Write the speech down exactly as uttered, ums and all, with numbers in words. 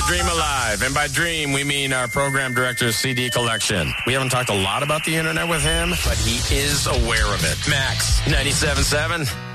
the Dream Alive. And by Dream, we mean our program director's C D collection. We haven't talked a lot about the internet with him, but he is aware of it. Max, ninety-seven point seven.